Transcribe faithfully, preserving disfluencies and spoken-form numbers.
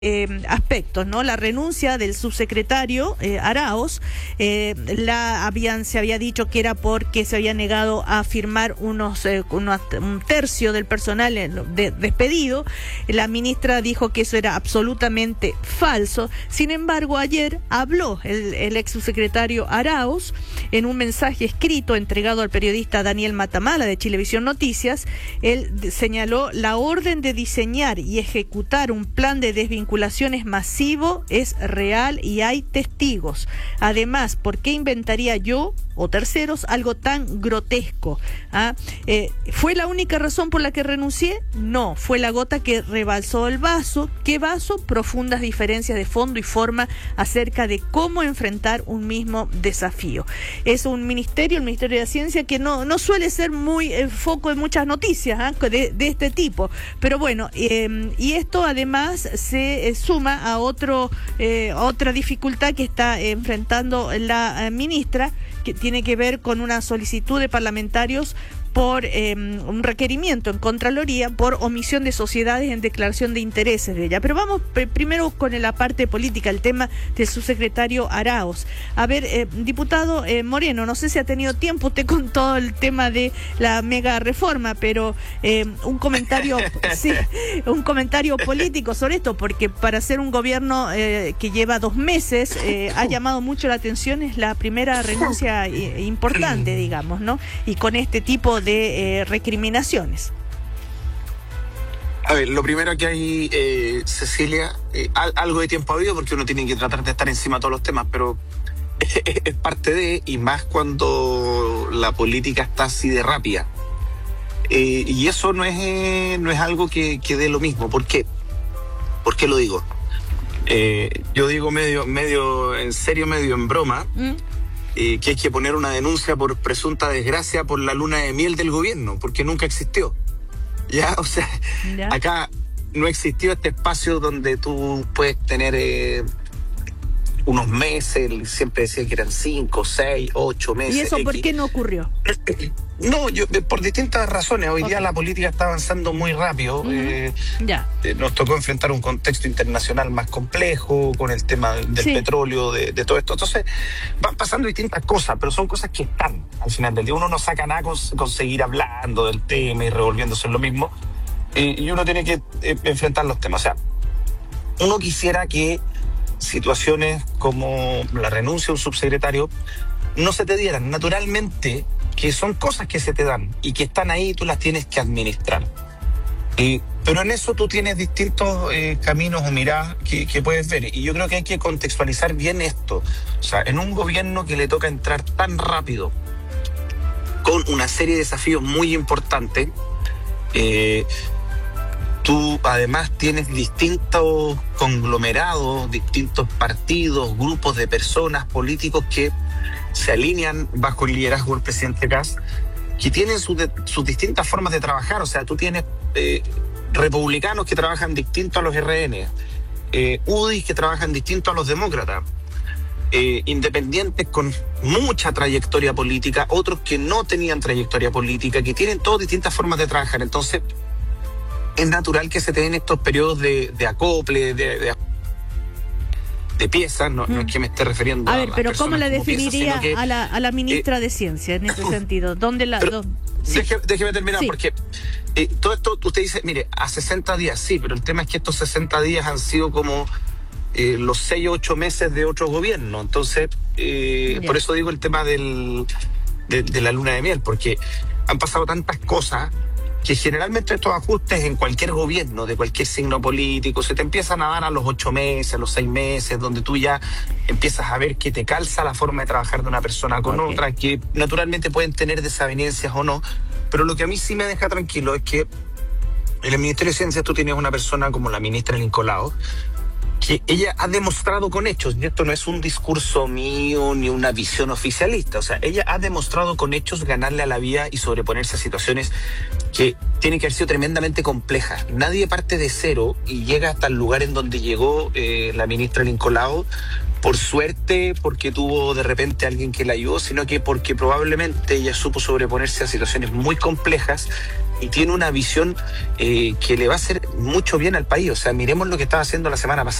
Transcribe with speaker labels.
Speaker 1: Eh, aspectos, ¿no? La renuncia del subsecretario eh, Arauz, eh, la habían se había dicho que era porque se había negado a firmar unos, eh, unos un tercio del personal de, despedido. La ministra dijo que eso era absolutamente falso. Sin embargo, ayer habló el, el ex subsecretario Arauz en un mensaje escrito entregado al periodista Daniel Matamala de Chilevisión Noticias. Él señaló: la orden de diseñar y ejecutar un plan de desvinculación es masivo, es real y hay testigos. Además, ¿por qué inventaría yo o terceros algo tan grotesco? ¿Ah? Eh, ¿Fue la única razón por la que renuncié? No, fue la gota que rebalsó el vaso. ¿Qué vaso? Profundas diferencias de fondo y forma acerca de cómo enfrentar un mismo desafío. Es un ministerio, el Ministerio de Ciencia, que no, no suele ser muy eh, foco de muchas noticias ¿eh? de, de este tipo. Pero bueno, eh, y esto además se eh, suma a otro eh, otra dificultad que está eh, enfrentando la eh, ministra, que tiene que ver con una solicitud de parlamentarios por eh, un requerimiento en Contraloría por omisión de sociedades en declaración de intereses de ella. Pero vamos pr- primero con la parte política, el tema del subsecretario Arauz. A ver, eh, diputado eh, Moreno, no sé si ha tenido tiempo usted con todo el tema de la mega reforma, pero eh, un comentario sí, un comentario político sobre esto, porque para ser un gobierno eh, que lleva dos meses eh, ha llamado mucho la atención, es la primera renuncia eh, importante, digamos, ¿no? Y con este tipo de eh, recriminaciones.
Speaker 2: A ver, lo primero que hay, eh, Cecilia, eh, al, algo de tiempo ha habido porque uno tiene que tratar de estar encima de todos los temas, pero es, es parte de, y más cuando la política está así de rápida. Eh, y eso no es, eh, no es algo que, que dé lo mismo. ¿Por qué? ¿Por qué lo digo? Eh, yo digo medio, medio en serio, medio en broma. ¿Mm? Eh, que hay que poner una denuncia por presunta desgracia por la luna de miel del gobierno, porque nunca existió. Ya, o sea, ¿Ya? Acá no existió este espacio donde tú puedes tener eh, unos meses, siempre decía que eran cinco, seis, ocho meses.
Speaker 1: ¿Y eso por qué no ocurrió?
Speaker 2: No, yo por distintas razones. Hoy okay. día la política está avanzando muy rápido. Uh-huh. eh, ya. Eh, nos tocó enfrentar un contexto internacional más complejo con el tema del sí. petróleo, de, de todo esto. Entonces, van pasando distintas cosas, pero son cosas que están al final del día. Uno no saca nada con, con seguir hablando del tema y revolviéndose en lo mismo. Eh, y uno tiene que eh, enfrentar los temas. O sea, uno quisiera que situaciones como la renuncia de un subsecretario no se te dieran naturalmente, que son cosas que se te dan y que están ahí y tú las tienes que administrar. Eh, pero en eso tú tienes distintos eh, caminos o miradas que, que puedes ver. Y yo creo que hay que contextualizar bien esto. O sea, en un gobierno que le toca entrar tan rápido, con una serie de desafíos muy importantes, eh, tú además tienes distintos conglomerados, distintos partidos, grupos de personas, políticos que se alinean bajo el liderazgo del presidente Kast, que tienen sus, de, sus distintas formas de trabajar. O sea, tú tienes eh, republicanos que trabajan distinto a los R N, eh, U D Is que trabajan distinto a los demócratas, eh, independientes con mucha trayectoria política, otros que no tenían trayectoria política, que tienen todas distintas formas de trabajar. Entonces, es natural que se te den estos periodos de, de acople, de, de de piezas, no, mm. no es que me esté refiriendo a...
Speaker 1: A ver, a pero ¿cómo la definiría piezas, que, a, la, a la ministra eh, de Ciencia en ese sentido? ¿Dónde la...?
Speaker 2: Pero,
Speaker 1: do, sí.
Speaker 2: deje, déjeme terminar, sí. porque eh, todo esto, usted dice, mire, a sesenta días, sí, pero el tema es que estos sesenta días han sido como eh, los seis o ocho meses de otro gobierno. Entonces, eh, por eso digo el tema del, de, de la luna de miel, porque han pasado tantas cosas que generalmente estos ajustes en cualquier gobierno, de cualquier signo político, se te empiezan a dar a los ocho meses, a los seis meses, donde tú ya empiezas a ver que te calza la forma de trabajar de una persona con okay. otra, que naturalmente pueden tener desavenencias o no, pero lo que a mí sí me deja tranquilo es que en el Ministerio de Ciencias tú tienes una persona como la ministra Nicolau, que ella ha demostrado con hechos, y esto no es un discurso mío ni una visión oficialista, o sea, ella ha demostrado con hechos ganarle a la vida y sobreponerse a situaciones que tienen que haber sido tremendamente complejas. Nadie parte de cero y llega hasta el lugar en donde llegó eh, la ministra Nicolau por suerte, porque tuvo de repente alguien que la ayudó, sino que porque probablemente ella supo sobreponerse a situaciones muy complejas y tiene una visión eh, que le va a hacer mucho bien al país. O sea, miremos lo que estaba haciendo la semana pasada.